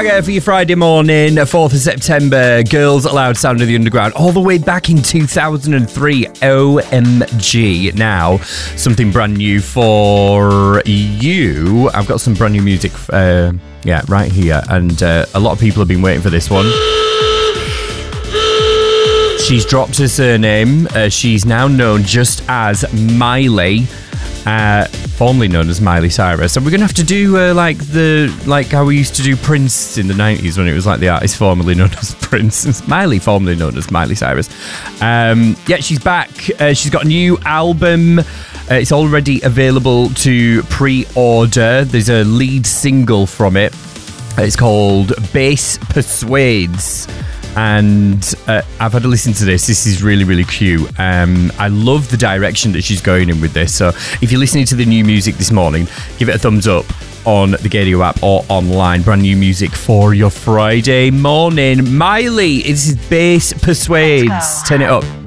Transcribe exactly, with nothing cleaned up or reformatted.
banger for your Friday morning, fourth of September. Girls Aloud, Sound of the Underground, all the way back in two thousand three. O M G. Now, something brand new for you. I've got some brand new music, uh, yeah, right here. And uh, a lot of people have been waiting for this one. She's dropped her surname. Uh, she's now known just as Miley. Uh, formerly known as Miley Cyrus. And we're gonna have to do uh, like the like how we used to do Prince in the nineties when it was like the artist formerly known as Prince. It's Miley, formerly known as Miley Cyrus. Um, yeah, she's back. Uh, she's got a new album. Uh, it's already available to pre-order. There's a lead single from it. It's called Bass Persuades. And uh, I've had to listen to this. This is really, really cute. Um, I love the direction that she's going in with this. So if you're listening to the new music this morning, give it a thumbs up on the Gadio app or online. Brand new music for your Friday morning. Miley, this is Bass Persuades. Turn it up.